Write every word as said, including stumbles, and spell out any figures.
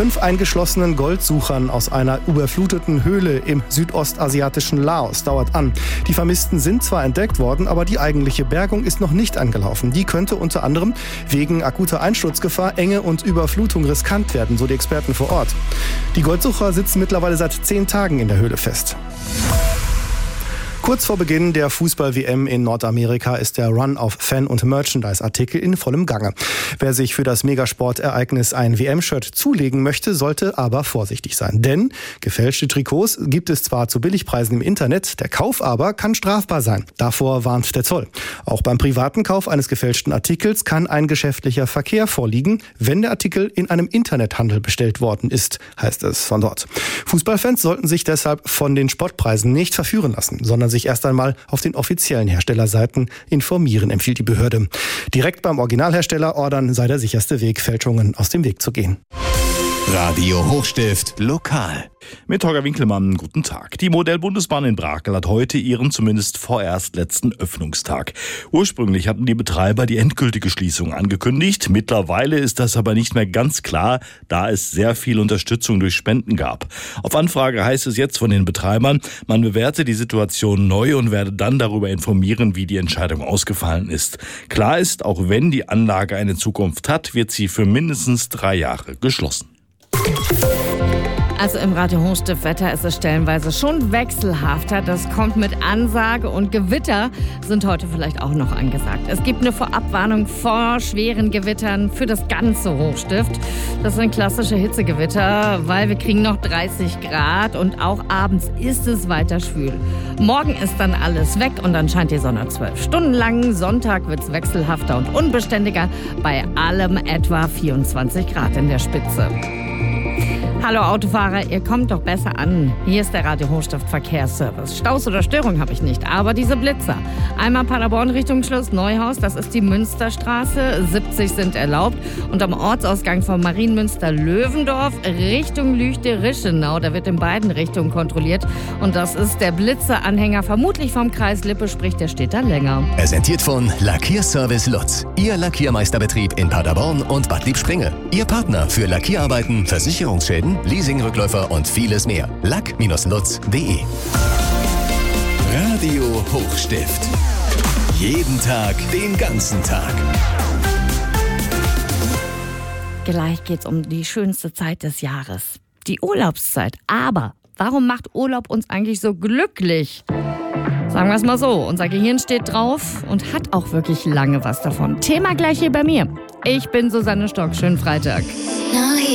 fünf eingeschlossenen Goldsuchern aus einer überfluteten Höhle im südostasiatischen Laos dauert an. Die Vermissten sind zwar entdeckt worden, aber die eigentliche Bergung ist noch nicht angelaufen. Die könnte unter anderem wegen akuter Einsturzgefahr, Enge und Überflutung riskant werden, so die Experten vor Ort. Die Goldsucher sitzen mittlerweile seit zehn Tagen in der Höhle fest. Kurz vor Beginn der Fußball-W M in Nordamerika ist der Run auf Fan- und Merchandise-Artikel in vollem Gange. Wer sich für das Megasportereignis ein W M-Shirt zulegen möchte, sollte aber vorsichtig sein. Denn gefälschte Trikots gibt es zwar zu Billigpreisen im Internet, der Kauf aber kann strafbar sein. Davor warnt der Zoll. Auch beim privaten Kauf eines gefälschten Artikels kann ein geschäftlicher Verkehr vorliegen, wenn der Artikel in einem Internethandel bestellt worden ist, heißt es von dort. Fußballfans sollten sich deshalb von den Spottpreisen nicht verführen lassen, sondern sich erst einmal auf den offiziellen Herstellerseiten informieren, empfiehlt die Behörde. Direkt beim Originalhersteller ordern sei der sicherste Weg, Fälschungen aus dem Weg zu gehen. Radio Hochstift lokal. Mit Holger Winkelmann, guten Tag. Die Modellbundesbahn in Brakel hat heute ihren zumindest vorerst letzten Öffnungstag. Ursprünglich hatten die Betreiber die endgültige Schließung angekündigt. Mittlerweile ist das aber nicht mehr ganz klar, da es sehr viel Unterstützung durch Spenden gab. Auf Anfrage heißt es jetzt von den Betreibern, man bewerte die Situation neu und werde dann darüber informieren, wie die Entscheidung ausgefallen ist. Klar ist, auch wenn die Anlage eine Zukunft hat, wird sie für mindestens drei Jahre geschlossen. Also im Radio Hochstift Wetter ist es stellenweise schon wechselhafter. Das kommt mit Ansage und Gewitter sind heute vielleicht auch noch angesagt. Es gibt eine Vorabwarnung vor schweren Gewittern für das ganze Hochstift. Das sind klassische Hitzegewitter, weil wir kriegen noch dreißig Grad und auch abends ist es weiter schwül. Morgen ist dann alles weg und dann scheint die Sonne zwölf Stunden lang. Sonntag wird es wechselhafter und unbeständiger, bei allem etwa vierundzwanzig Grad in der Spitze. Hallo Autofahrer, ihr kommt doch besser an. Hier ist der Radio Hochstift Verkehrsservice. Staus oder Störung habe ich nicht, aber diese Blitzer. Einmal Paderborn Richtung Schloss Neuhaus, das ist die Münsterstraße. siebzig sind erlaubt. Und am Ortsausgang von Marienmünster-Löwendorf Richtung Lüchte-Rischenau, da wird in beiden Richtungen kontrolliert. Und das ist der Blitzeranhänger, vermutlich vom Kreis Lippe, sprich der steht da länger. Präsentiert von Lackierservice Lutz. Ihr Lackiermeisterbetrieb in Paderborn und Bad Liebspringe. Ihr Partner für Lackierarbeiten, Versicherungsschäden, Leasingrückläufer und vieles mehr. lack Bindestrich lutz punkt de. Radio Hochstift. Jeden Tag, den ganzen Tag. Gleich geht's um die schönste Zeit des Jahres. Die Urlaubszeit. Aber warum macht Urlaub uns eigentlich so glücklich? Sagen wir es mal so, unser Gehirn steht drauf und hat auch wirklich lange was davon. Thema gleich hier bei mir. Ich bin Susanne Stock. Schönen Freitag.